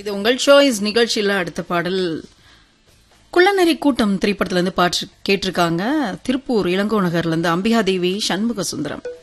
இது உங்கள் சாய்ஸ் நிகழ்ச்சியில அடுத்த பாடல் குள்ளநெறி கூட்டம் திரைப்படத்துல இருந்து பாட்டு கேட்டிருக்காங்க. திருப்பூர் இளங்கோ நகர்ல இருந்து அம்பிகாதேவி சண்முக சுந்தரம்.